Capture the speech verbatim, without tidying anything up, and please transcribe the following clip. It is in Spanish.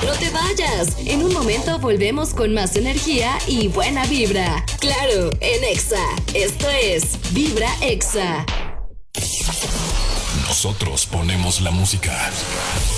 No te vayas. En un momento volvemos con más energía y buena vibra. Claro, en Exa. Esto es Vibra Exa. Nosotros ponemos la música.